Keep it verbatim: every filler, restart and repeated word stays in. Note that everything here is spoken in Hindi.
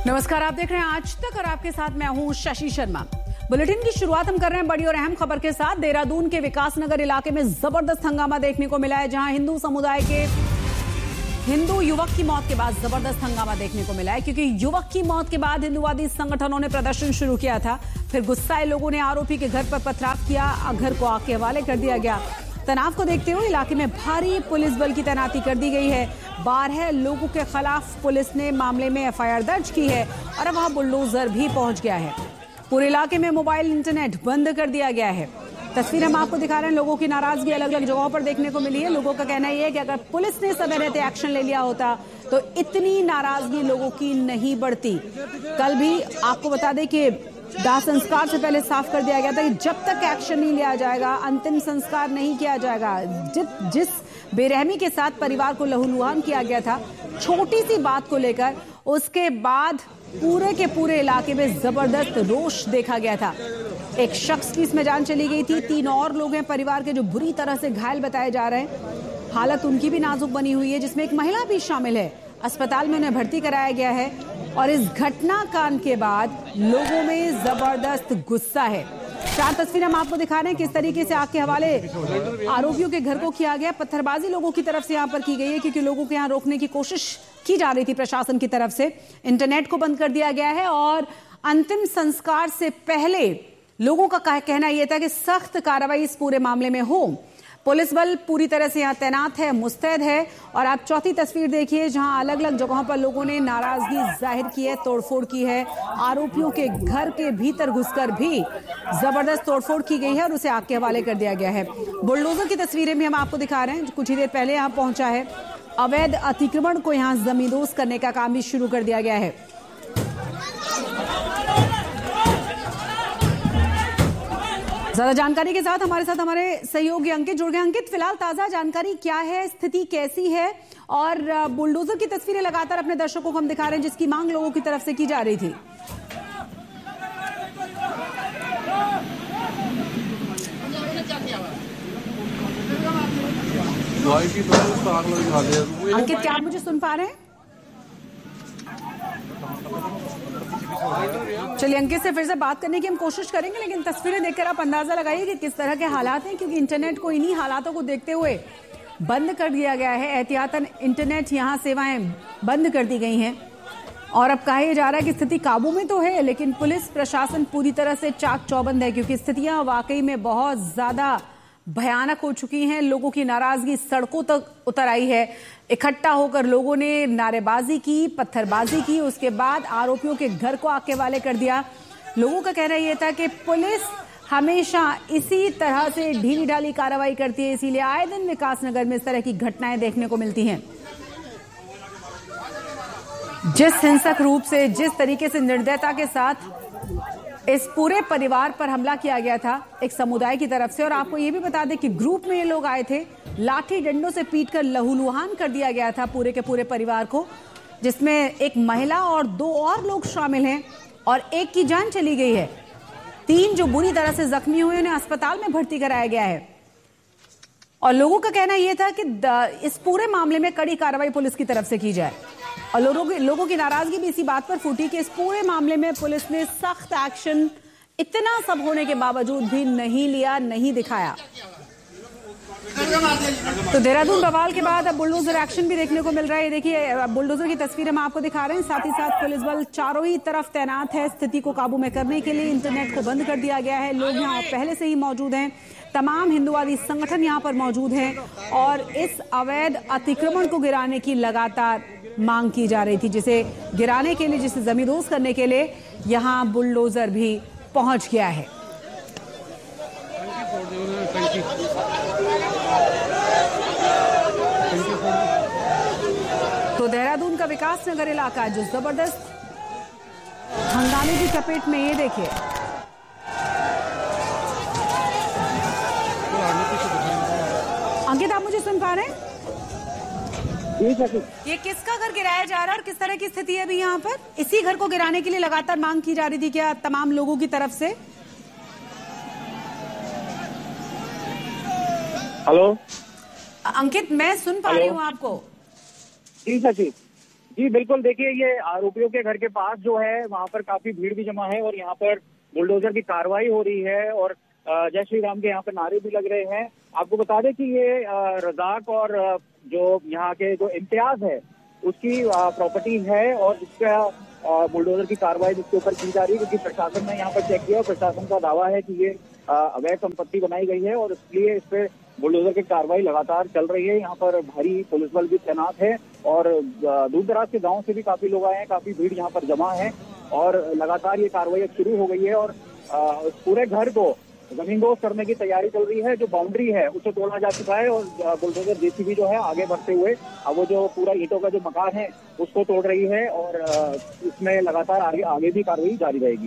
नमस्कार, आप देख रहे हैं आज तक और आपके साथ मैं हूं शशि शर्मा। बुलेटिन की शुरुआत हम कर रहे हैं बड़ी और अहम खबर के साथ। देहरादून के विकास नगर इलाके में जबरदस्त हंगामा देखने को मिला है, जहां हिंदू समुदाय के हिंदू युवक की मौत के बाद जबरदस्त हंगामा देखने को मिला है, क्योंकि युवक की मौत के बाद हिंदुवादी संगठनों ने प्रदर्शन शुरू किया था। फिर गुस्साए लोगों ने आरोपी के घर पर पथराव किया, घर को आग के हवाले कर दिया गया। तनाव को देखते हुए इलाके में भारी पुलिस बल की तैनाती कर दी गई है। बारह लोगों के खिलाफ पुलिस ने मामले में एफ आई आर दर्ज की है और अब वहां बुलडोजर भी पहुंच गया है। पूरे इलाके में मोबाइल इंटरनेट बंद कर दिया गया है। तस्वीर हम आपको दिखा रहे हैं। लोगों की नाराजगी अलग अलग जगहों पर देखने को मिली है। लोगों का कहना यह है कि अगर पुलिस ने समय रहते एक्शन ले लिया होता तो इतनी नाराजगी लोगों की नहीं बढ़ती। कल भी आपको बता दें कि दाह संस्कार से पहले साफ कर दिया गया था कि जब तक एक्शन नहीं लिया जाएगा अंतिम संस्कार नहीं किया जाएगा। जिस जिस बेरहमी के साथ परिवार को लहूलुहान किया गया था छोटी सी बात को लेकर, उसके बाद पूरे के पूरे इलाके में जबरदस्त रोष देखा गया था। एक शख्स की इसमें जान चली गई थी, तीन और लोग हैं परिवार के जो बुरी तरह से घायल बताए जा रहे हैं। हालत उनकी भी नाजुक बनी हुई है, जिसमें एक महिला भी शामिल है। अस्पताल में उन्हें भर्ती कराया गया है और इस घटना कांड के बाद लोगों में जबरदस्त गुस्सा है। चार तस्वीरें हम आपको दिखा रहे हैं किस तरीके से आग के हवाले आरोपियों के घर को किया गया। पत्थरबाजी लोगों की तरफ से यहाँ पर की गई है, क्योंकि लोगों को यहाँ रोकने की कोशिश की जा रही थी प्रशासन की तरफ से। इंटरनेट को बंद कर दिया गया है और अंतिम संस्कार से पहले लोगों का कहना यह था कि सख्त कार्रवाई इस पूरे मामले में हो। पुलिस बल पूरी तरह से यहाँ तैनात है, मुस्तैद है। और आप चौथी तस्वीर देखिए, जहां अलग अलग जगहों पर लोगों ने नाराजगी जाहिर की है, तोड़फोड़ की है। आरोपियों के घर के भीतर घुसकर भी जबरदस्त तोड़फोड़ की गई है और उसे आग के हवाले कर दिया गया है। बुलडोजर की तस्वीरें भी हम आपको दिखा रहे हैं, कुछ ही देर पहले यहाँ पहुंचा है। अवैध अतिक्रमण को यहाँ जमींदोज करने का काम भी शुरू कर दिया गया है। ज्यादा जानकारी के साथ हमारे साथ हमारे सहयोगी अंकित जुड़ गए। अंकित, फिलहाल ताजा जानकारी क्या है, स्थिति कैसी है? और बुलडोजर की तस्वीरें लगातार अपने दर्शकों को हम दिखा रहे हैं, जिसकी मांग लोगों की तरफ से की जा रही थी। अंकित, क्या आप मुझे सुन पा रहे हैं? चलिए अंकित से फिर से बात करने की हम कोशिश करेंगे, लेकिन तस्वीरें देखकर आप अंदाजा लगाइए कि किस तरह के हालात हैं, क्योंकि इंटरनेट को इन्हीं हालातों को देखते हुए बंद कर दिया गया है। एहतियातन इंटरनेट यहां सेवाएं बंद कर दी गई हैं और अब कहा जा रहा है कि स्थिति काबू में तो है, लेकिन पुलिस प्रशासन पूरी तरह से चाक चौबंद है, क्योंकि स्थितियां वाकई में बहुत ज्यादा भयानक हो चुकी हैं। लोगों की नाराजगी सड़कों तक उतर आई है। इकट्ठा होकर लोगों ने नारेबाजी की, पत्थरबाजी की, उसके बाद आरोपियों के घर को आग के हवाले कर दिया। लोगों का कहना यह था कि पुलिस हमेशा इसी तरह से ढीली ढाली कार्रवाई करती है, इसीलिए आए दिन विकास नगर में इस तरह की घटनाएं देखने को मिलती हैं। जिस हिंसक रूप से, जिस तरीके से निर्दयता के साथ इस पूरे परिवार पर हमला किया गया था एक समुदाय की तरफ से। और आपको ये भी बता दें कि ग्रुप में ये लोग आए थे, लाठी डंडों से पीटकर लहूलुहान कर दिया गया था पूरे के पूरे परिवार को, जिसमें एक महिला और दो और लोग शामिल हैं और एक की जान चली गई है। तीन जो बुरी तरह से जख्मी हुए उन्हें अस्पताल में भर्ती कराया गया है। और लोगों का कहना यह था कि इस पूरे मामले में कड़ी कार्रवाई पुलिस की तरफ से की जाए। और लोगों की लोगों की नाराजगी भी इसी बात पर फूटी कि इस पूरे मामले में पुलिस ने सख्त एक्शन इतना सब होने के बावजूद भी नहीं लिया, नहीं दिखाया। तो देहरादून बवाल के बाद अब बुलडोजर एक्शन भी देखने को मिल रहा है। देखिए बुलडोजर की तस्वीर हम आपको दिखा रहे हैं। साथ ही साथ पुलिस बल चारों ही तरफ तैनात है स्थिति को काबू में करने के लिए। इंटरनेट को बंद कर दिया गया है। लोग यहाँ पहले से ही मौजूद हैं। तमाम हिंदुवादी संगठन यहाँ पर मौजूद हैं और इस अवैध अतिक्रमण को गिराने की लगातार मांग की जा रही थी, जिसे गिराने के लिए, जिसे जमींदोज करने के लिए यहाँ बुलडोजर भी पहुंच गया है। तो देहरादून का विकास नगर इलाका जो जबरदस्त हंगामे की चपेट में, ये देखिए अंकित, आप मुझे सुन पा रहे हैं? ये किसका घर गिराया जा रहा है और किस तरह की स्थिति है अभी यहाँ पर? इसी घर को गिराने के लिए लगातार मांग की जा रही थी क्या तमाम लोगों की तरफ से? हेलो अंकित, मैं सुन पा रही हूँ आपको। जी सची, जी बिल्कुल, देखिए ये आरोपियों के घर के पास जो है वहां पर काफी भीड़ भी जमा है और यहाँ पर बुलडोजर की कार्रवाई हो रही है और जय श्री राम के यहाँ पर नारे भी लग रहे हैं। आपको बता दें कि ये रजाक और जो यहाँ के जो इम्तियाज है उसकी प्रॉपर्टी है और जिसका बुलडोजर की कार्रवाई जिसके ऊपर की जा रही है, क्योंकि प्रशासन ने यहाँ पर चेक किया और प्रशासन का दावा है कि ये अवैध संपत्ति बनाई गई है और इसलिए इस पे बुलडोजर की कार्रवाई लगातार चल रही है। यहाँ पर भारी पुलिस बल भी तैनात है और दूर दराज के गांव से भी काफी लोग आए हैं, काफी भीड़ यहाँ पर जमा है और लगातार ये कार्रवाई शुरू हो गई है और पूरे घर को जमींदोज करने की तैयारी चल रही है। जो बाउंड्री है उसे तोड़ा जा चुका है और बुलडोजर जेसीबी जो है आगे बढ़ते हुए अब वो जो पूरा ईंटों का जो मकान है उसको तोड़ रही है और इसमें लगातार आगे आगे भी कार्रवाई जारी रहेगी।